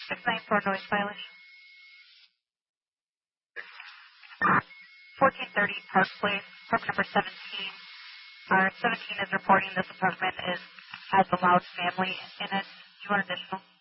694 noise violation. 1430 Park Place, apartment number 17. Our 17 is reporting this apartment has a loud family in it. Do you want additional?